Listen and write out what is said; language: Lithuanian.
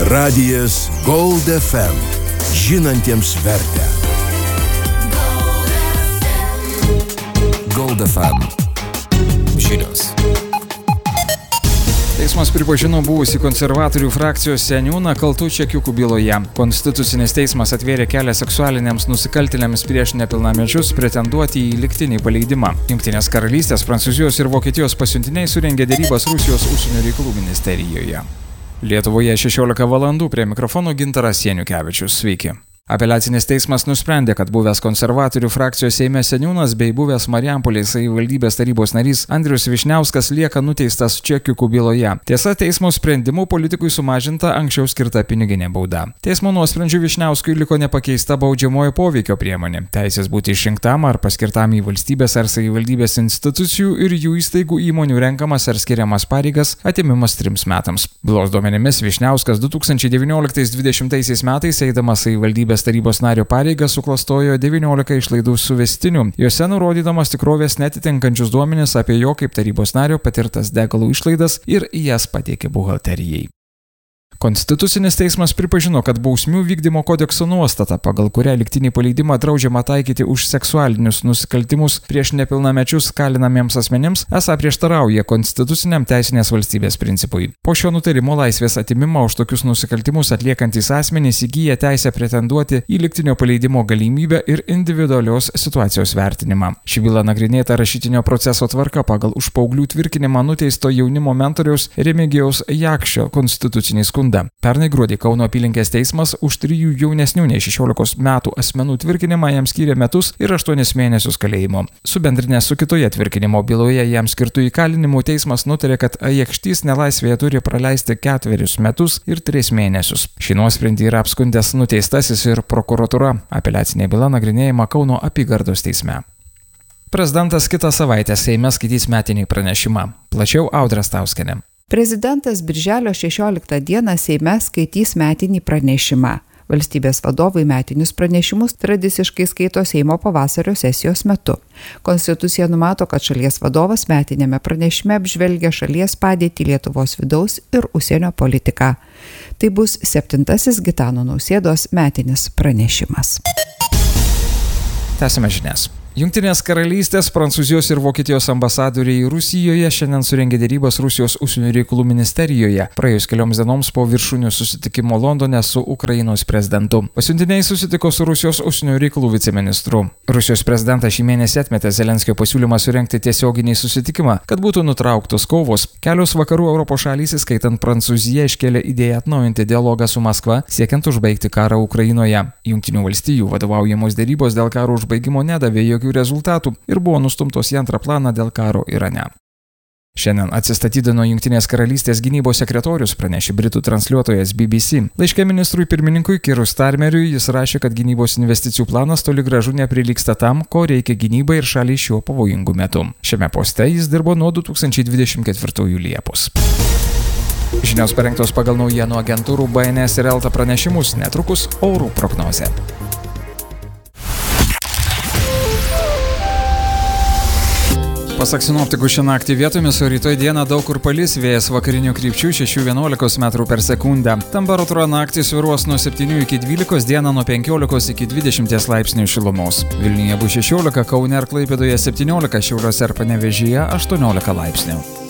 Radijas Gold FM. Žinantiems vertę. Gold FM. Žinios. Teismas pripažino buvusį konservatorių frakcijos seniūną kaltu čekiukų byloje. Konstitucinis teismas atvėrė kelią seksualiniams nusikaltėliams prieš nepilnamečius pretenduoti į lygtinį paleidimą. Jungtinės karalystės, Prancūzijos ir Vokietijos pasiuntiniai surengė derybas Rusijos užsienio reikalų ministerijoje. Lietuvoje 16 valandų, prie mikrofono Gintaras Janiukevičius. Sveiki. Apeliacinis teismas nusprendė, kad buvęs konservatorių frakcijos Seime seniūnas bei buvęs Marijampolės savivaldybės tarybos narys Andrius Vyšniauskas lieka nuteistas čekiukų byloje. Tiesa, teismo sprendimu politikui sumažinta anksčiau skirta piniginė bauda. Teismo nuosprendžiu Vyšniauskui liko nepakeista baudžiamojo poveikio priemonė – teisės būti išrinktam ar paskirtam į valstybės ar savivaldybės institucijų ir jų įstaigų įmonių renkamas ar skiriamas pareigas atimimas 3 metams. Bylos duomenimis Vyšniauskas 2019-2020 metais eidamas savivaldybės tarybos nario pareigą suklastojo 19 išlaidų suvestinių, juose nurodydamas tikrovės netitinkančius duomenis apie jo kaip tarybos nario patirtas degalų išlaidas ir jas pateikė buhalterijai. Konstitucinis teismas pripažino, kad bausmių vykdymo kodekso nuostata, pagal kurią lygtinį paleidimą draudžiama taikyti už seksualinius nusikaltimus prieš nepilnamečius kalinamiems asmenims, esą prieštarauja konstituciniam teisinės valstybės principui. Po šio nutarimo laisvės atimimo už tokius nusikaltimus atliekantys asmenys įgyja teisę pretenduoti į lygtinio paleidimo galimybę ir individualios situacijos vertinimą. Ši byla nagrinėta rašytinio proceso tvarka pagal už paauglių tvirkinimą nuteisto jaunimo mentoriaus Remigijaus Jakščio konstitucinį skundą. Pernai gruodį Kauno apylinkės teismas už 3 jaunesnių nei 16 metų asmenų tvirkinimą jam skyrė metus ir 8 mėnesius kalėjimo. Subendrinęs su kitoje tvirkinimo byloje jam skirtų įkalinimų teismas nutarė, kad Jakštys nelaisvėje turi praleisti 4 metus ir 3 mėnesius. Šį nuosprendį yra apskundęs nuteistasis ir prokuratūra. Apeliacinė byla nagrinėjama Kauno apygardos teisme. Prezidentas kitą savaitę Seime skaitys metinį pranešimą. Plačiau Audra Stauskienė. Prezidentas birželio 16 dieną Seime skaitys metinį pranešimą. Valstybės vadovai metinius pranešimus tradiciškai skaito Seimo pavasario sesijos metu. Konstitucija numato, kad šalies vadovas metinėme pranešime apžvelgia šalies padėtį, Lietuvos vidaus ir užsienio politiką. Tai bus 7. Gitano Nausėdos metinis pranešimas. Tęsime žinias. Jungtinės karalystės, Prancūzijos ir Vokietijos ambasadoriai Rusijoje šiandien surengė derybas Rusijos užsienio reikalų ministerijoje, praėjus kelioms dienoms po viršūnių susitikimo Londone su Ukrainos prezidentu. Pasiuntiniai susitiko su Rusijos užsienio reikalų viceministru. Rusijos prezidentas šį mėnesį atmetė Zelenskio pasiūlymą surengti tiesioginį susitikimą, kad būtų nutrauktos kovos. Kelios vakarų Europos šalys, įskaitant Prancūziją, iškėlė idėją atnaujinti dialogą su Maskva, siekiant užbaigti karą Ukrainoje. Jungtinių valstijų vadovaujamos derybos dėl karo užbaigimo nedavė jokių rezultatų ir buvo nustumtos į antrą planą dėl karo Irane. Šiandien atsistatydino Jungtinės karalystės gynybos sekretorius, pranešė britų transliuotojas BBC. Laiške ministrui pirmininkui Keirui Starmeriui jis rašė, kad gynybos investicijų planas toli gražu neprilygsta tam, ko reikia gynybai ir šaliai šiuo pavojingu metu. Šiame poste jis dirbo nuo 2024 Liepos. Žinios parengtos pagal naujienų agentūrų BNS ir Elta pranešimus, netrukus orų prognozė. Pasak sinoptikų, šią naktį vietomis, o rytoj dieną daug kur palis, vėjas vakarinių krypčių 6–11 metrų per sekundę. Temperatūra naktį svyruos nuo 7 iki 12, dieną nuo 15 iki 20 laipsnių šilumos. Vilniuje bus 16, Kaune ir Klaipėdoje 17, Šiauliuose ir Panevėžyje 18 laipsnių.